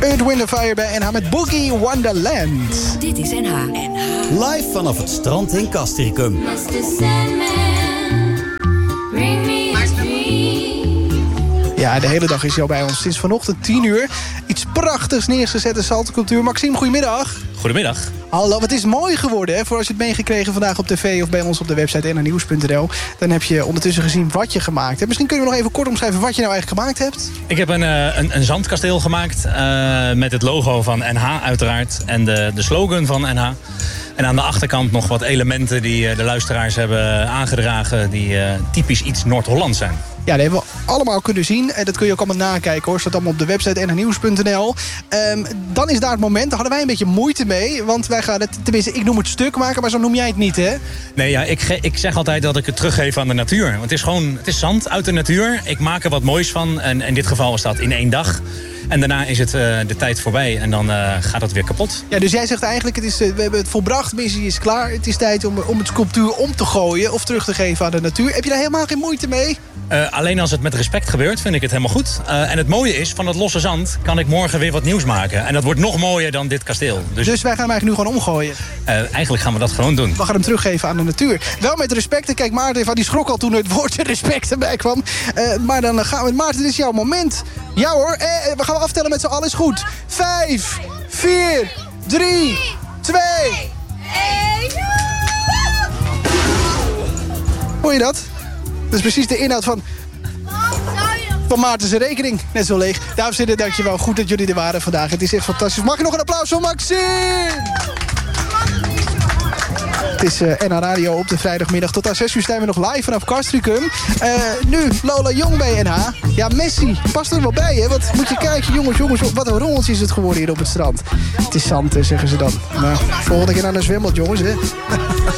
Earth, Wind & Fire bij NH met Boogie Wonderland. Dit is NH. Live vanaf het strand in Castricum. Ja, de hele dag is hij al bij ons. Sinds vanochtend 10 uur. Iets prachtigs neergezet in Saltecultuur. Maxime, goedemiddag. Goedemiddag. Hallo, het is mooi geworden, hè? Voor als je het meegekregen vandaag op tv of bij ons op de website nhnieuws.nl. Dan heb je ondertussen gezien wat je gemaakt hebt. Misschien kunnen we nog even kort omschrijven wat je nou eigenlijk gemaakt hebt. Ik heb een zandkasteel gemaakt met het logo van NH uiteraard en de slogan van NH. En aan de achterkant nog wat elementen die de luisteraars hebben aangedragen die typisch iets Noord-Hollands zijn. Ja, dat hebben we allemaal kunnen zien. En dat kun je ook allemaal nakijken, hoor. Staat allemaal op de website nhnieuws.nl. Dan is daar het moment, daar hadden wij een beetje moeite mee. Want wij gaan het, tenminste, ik noem het stuk maken, maar zo noem jij het niet, hè? Nee, ja, ik zeg altijd dat ik het teruggeef aan de natuur. Want het is zand uit de natuur. Ik maak er wat moois van. En in dit geval was dat in 1 dag. En daarna is het de tijd voorbij en dan gaat het weer kapot. Ja, dus jij zegt eigenlijk, we hebben het volbracht, de missie is klaar. Het is tijd om het sculptuur om te gooien of terug te geven aan de natuur. Heb je daar helemaal geen moeite mee? Alleen als het met respect gebeurt, vind ik het helemaal goed. En het mooie is, van het losse zand kan ik morgen weer wat nieuws maken. En dat wordt nog mooier dan dit kasteel. Dus wij gaan hem eigenlijk nu gewoon omgooien? Eigenlijk gaan we dat gewoon doen. We gaan hem teruggeven aan de natuur. Wel met respect. En kijk, Maarten van die schrok al toen het woord respect erbij kwam. Maar dan gaan we... Maarten, dit is jouw moment. Ja hoor, we gaan aftellen met z'n allen. Is goed. 5, 4, 3, 2... 1... Hoor je dat? Dat is precies de inhoud van Maarten's rekening. Net zo leeg. Dames en heren, dankjewel. Goed dat jullie er waren vandaag. Het is echt fantastisch. Mag je nog een applaus voor Maxime? Het is NH Radio op de vrijdagmiddag. Tot aan 6 uur zijn we nog live vanaf Castricum. Nu Lola Jong bij NH. Ja, Messi. Past er wel bij, hè? Wat moet je kijken, jongens. Wat een rommeltje is het geworden hier op het strand. Het is zand, zeggen ze dan. Nou, volgende keer naar een zwembad, jongens, hè?